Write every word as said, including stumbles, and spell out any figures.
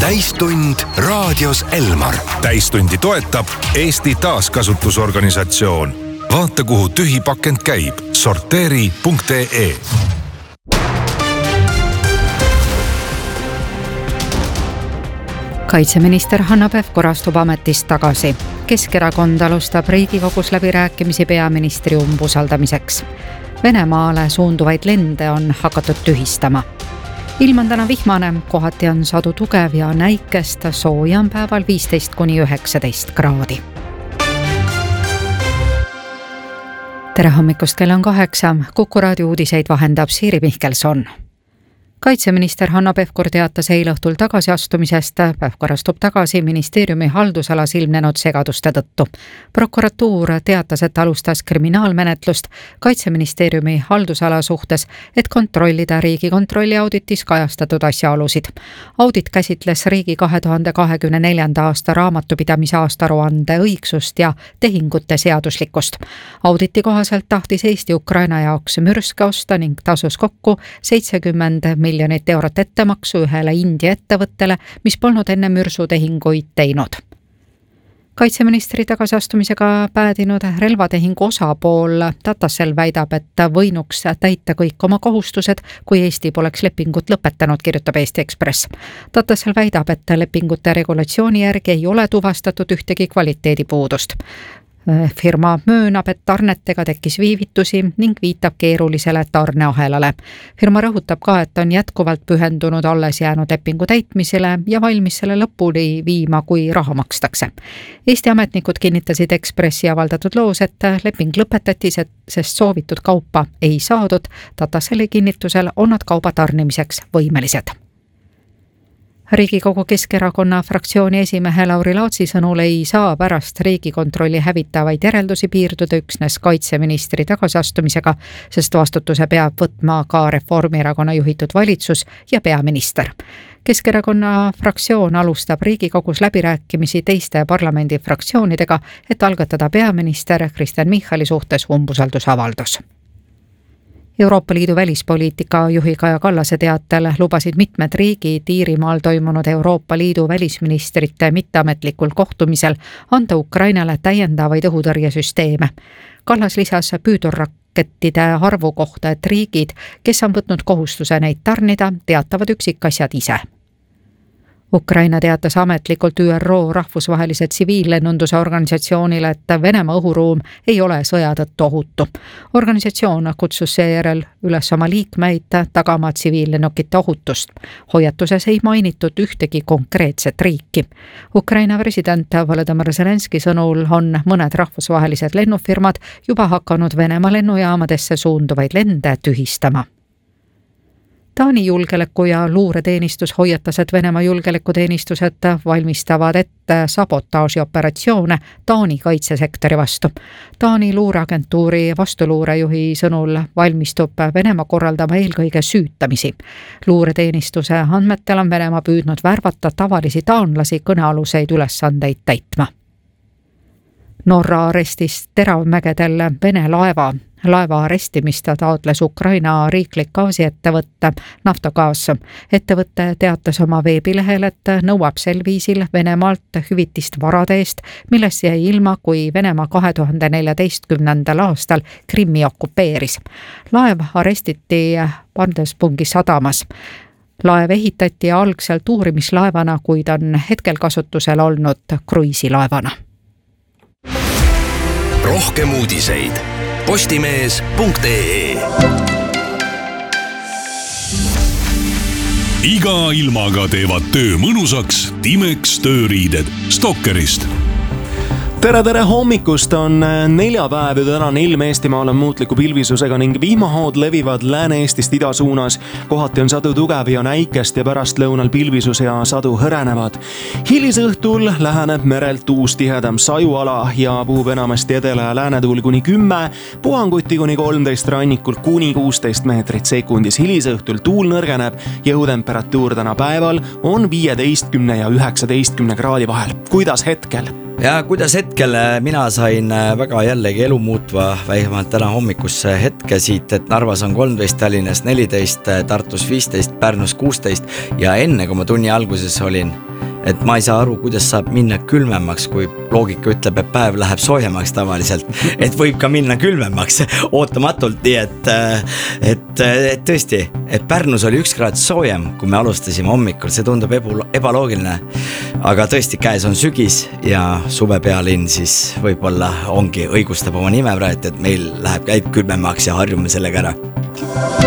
täistund raadios Elmar. Täistundi toetab Eesti Taaskasutusorganisatsioon. Vaata, kuhu tühipakend käib. sorteeri punkt ee. Kaitseminister Hanno Pevkur astub ametist tagasi. Keskerakond alustab Riigikogus läbirääkimisi peaministri umbusaldamiseks. Venemaale suunduvaid lende on hakatud tühistama. Ilm on täna vihmane, kohati on sadu tugev ja näikest, sooja on päeval viisteist kuni üheksateist kraadi. Tere hommikust, kell on kaheksa. Kuku raadio uudiseid vahendab Siiri Mihkelson. Kaitseminister Hanno Pevkur teatas eile õhtul tagasiastumisest. Pevkur astub tagasi ministeeriumi haldusalas ilmnenud segaduste tõttu. Prokuratuur teatas, et alustas kriminaalmenetlust Kaitseministeeriumi haldusala suhtes, et kontrollida Riigikontrolli auditis kajastatud asjaolusid. Audit käsitles riigi kahe tuhande kahekümne neljanda aasta raamatupidamise aastaruande õigsust ja tehingute seaduslikkust. Auditi kohaselt tahtis Eesti Ukraina jaoks mürske osta ning tasus kokku seitsekümmend miljonit eurot ettemaksu ühele India ettevõttele, mis polnud enne mürsutehinguid teinud. Kaitseministri tagasiastumisega päädinud relvatehingu osapool Tatasel väidab, et võinuks täita kõik oma kohustused, kui Eesti poleks lepingut lõpetanud, kirjutab Eesti Ekspress. Tatasel väidab, et lepingute regulatsiooni järgi ei ole tuvastatud ühtegi kvaliteedipuudust. Firma möönab, et tarnetega tekkis viivitusi ning viitab keerulisele tarneahelale. Firma rõhutab ka, et on jätkuvalt pühendunud alles jäänud lepingu täitmisele ja valmis selle lõpuni viima, kui raha makstakse. Eesti ametnikud kinnitasid Ekspressi avaldatud loos, et leping lõpetati, sest soovitud kaupa ei saadud. Tataseli kinnitusel on nad kauba tarnimiseks võimelised. Riigikogu Keskerakonna fraktsiooni esimehe Lauri Laatsi sõnul ei saa pärast Riigikontrolli hävitavaid järeldusi piirduda üksnes kaitseministri tagasiastumisega, sest vastutuse peab võtma ka Reformierakonna juhitud valitsus ja peaminister. Keskerakonna fraktsioon alustab Riigikogus läbirääkimisi teiste parlamendi fraktsioonidega, et algatada peaminister Kristen Michali suhtes umbusaldusavaldus. Euroopa Liidu välispoliitika juhi Kaja Kallase teatel lubasid mitmed riigid Iirimaal toimunud Euroopa Liidu välisministrite mitteametlikul kohtumisel anda Ukrainale täiendavaid õhutõrjesüsteeme. Kallas lisas püüdurrakettide arvu kohta, et riigid, kes on võtnud kohustuse neid tarnida, teatavad üksikasjad ise. Ukraina teatas ametlikult Ü R O rahvusvahelise tsiviillennunduse organisatsioonile, et Venemaa õhuruum ei ole sõja tõttu ohutu. Organisatsioon kutsus seejärel üles oma liikmeid tagama tsiviillennukite ohutust. Hoiatuses ei mainitud ühtegi konkreetset riiki. Ukraina president Volodymyr Zelenski sõnul on mõned rahvusvahelised lennufirmad juba hakanud Venemaa lennujaamadesse suunduvaid lende tühistama. Taani julgeoleku ja luureteenistus hoiatas, et Venemaa julgeolekuteenistused valmistavad ette sabotaažioperatsioone Taani kaitsesektori vastu. Taani luureagentuuri vastuluurejuhi sõnul valmistub Venemaa korraldama eelkõige süütamisi. Luureteenistuse andmetel on Venemaa püüdnud värvata tavalisi taanlasi kõnealuseid ülesandeid täitma. Norra arestis Teravmägedel Vene laeva. Laeva arestimist taotles Ukraina riiklik gaasiettevõtte Naftogaas. Ettevõtte teatas oma veebilehel, et nõuab sel viisil Venemaalt hüvitist varade eest, millest jäi ilma, kui Venemaa kahe tuhande neljateistkümnendal aastal Krimmi okupeeris. Laev arestiti Pandespungi sadamas. Laev ehitati algselt uurimislaevana, kuid on hetkel kasutusel olnud kruiisilaevana. Rohkem uudiseid postimees punkt ee. Iga ilmaga teevad töö mõnusaks Timex tööriided Stokkerist. Tere, tere hommikust, on neljapäev ja tänane ilm Eestimaal on muutliku pilvisusega ning vihmahood levivad Lääne-Eestist ida suunas. Kohati on sadu tugev ja näikest ja pärast lõunal pilvisus ja sadu hõrenevad. Hilisõhtul läheneb merelt uus tihedam sajuala ja puhub enamasti edela ja läänetuul kuni kümme, puhanguti kuni kolmteist, rannikul kuni kuusteist meetrit sekundis. Hilisõhtul tuul nõrgeneb ja õhutemperatuur täna päeval on viieteistkümne ja üheksateistkümne kraadi vahel. Kuidas hetkel? Ja kuidas hetkel mina sain väga jällegi elu muutva vähemalt täna hommikusse hetke siit, et Narvas on kolmteist, Tallinnas neliteist, Tartus viisteist, Pärnus kuusteist ja enne kui ma tunni alguses olin, et ma ei saa aru, kuidas saab minna külmemaks, kui loogika ütleb, et päev läheb soojemaks tavaliselt, et võib ka minna külmemaks ootamatult, nii et, et, et tõesti, et Pärnus oli üks kraad soojem, kui me alustasime hommikul, see tundub ebaloogiline, aga tõesti käes on sügis ja suve pealinn siis võib-olla ongi õigustab oma nime praegu, et meil läheb käib külmemaks ja harjume sellega ära.